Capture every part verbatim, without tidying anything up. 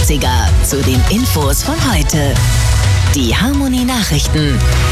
dreißiger zu den Infos von heute. Die Harmony Nachrichten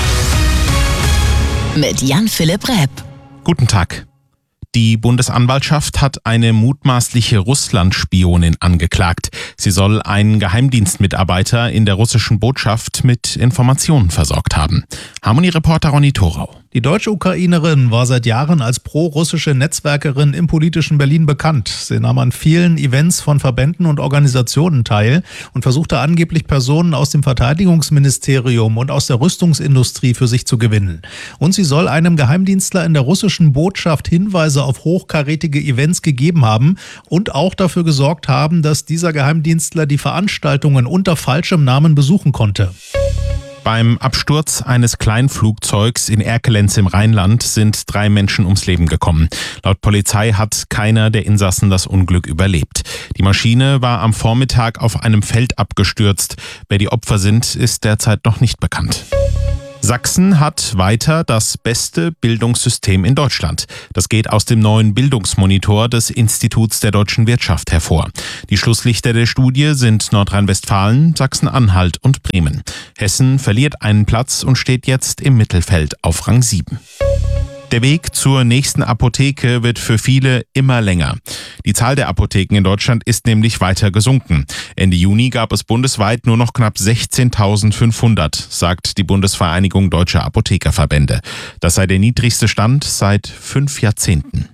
mit Jan-Philipp Repp. Guten Tag. Die Bundesanwaltschaft hat eine mutmaßliche Russland-Spionin angeklagt. Sie soll einen Geheimdienstmitarbeiter in der russischen Botschaft mit Informationen versorgt haben. Harmony-Reporter Ronny Thorau. Die deutsche Ukrainerin war seit Jahren als pro-russische Netzwerkerin im politischen Berlin bekannt. Sie nahm an vielen Events von Verbänden und Organisationen teil und versuchte angeblich Personen aus dem Verteidigungsministerium und aus der Rüstungsindustrie für sich zu gewinnen. Und sie soll einem Geheimdienstler in der russischen Botschaft Hinweise auf hochkarätige Events gegeben haben und auch dafür gesorgt haben, dass dieser Geheimdienstler die Veranstaltungen unter falschem Namen besuchen konnte. Beim Absturz eines Kleinflugzeugs in Erkelenz im Rheinland sind drei Menschen ums Leben gekommen. Laut Polizei hat keiner der Insassen das Unglück überlebt. Die Maschine war am Vormittag auf einem Feld abgestürzt. Wer die Opfer sind, ist derzeit noch nicht bekannt. Sachsen hat weiter das beste Bildungssystem in Deutschland. Das geht aus dem neuen Bildungsmonitor des Instituts der deutschen Wirtschaft hervor. Die Schlusslichter der Studie sind Nordrhein-Westfalen, Sachsen-Anhalt und Bremen. Hessen verliert einen Platz und steht jetzt im Mittelfeld auf Rang sieben. Der Weg zur nächsten Apotheke wird für viele immer länger. Die Zahl der Apotheken in Deutschland ist nämlich weiter gesunken. Ende Juni gab es bundesweit nur noch knapp sechzehntausendfünfhundert, sagt die Bundesvereinigung Deutscher Apothekerverbände. Das sei der niedrigste Stand seit fünf Jahrzehnten.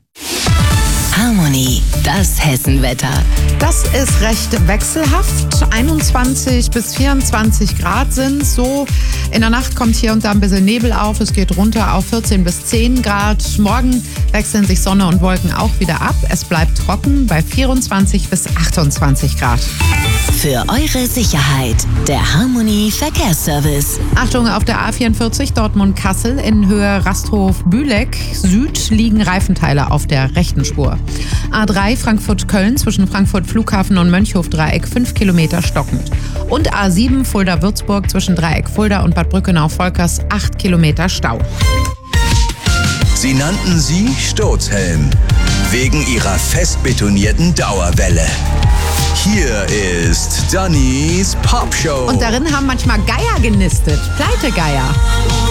Harmony, das Hessenwetter. Das ist recht wechselhaft. einundzwanzig bis vierundzwanzig Grad sind so. In der Nacht kommt hier und da ein bisschen Nebel auf. Es geht runter auf vierzehn bis zehn Grad. Morgen wechseln sich Sonne und Wolken auch wieder ab. Es bleibt trocken bei vierundzwanzig bis achtundzwanzig Grad. Für eure Sicherheit, der Harmony Verkehrsservice. Achtung, auf der A vierundvierzig Dortmund-Kassel in Höhe Rasthof-Bühleck Süd liegen Reifenteile auf der rechten Spur. A drei Frankfurt-Köln zwischen Frankfurt Flughafen und Mönchhof-Dreieck fünf Kilometer stockend. Und A sieben Fulda-Würzburg zwischen Dreieck Fulda und Bad Brückenau-Volkers acht Kilometer Stau. Sie nannten sie Sturzhelm, wegen ihrer fest betonierten Dauerwelle. Hier ist Dannys Popshow. Und darin haben manchmal Geier genistet. Pleitegeier.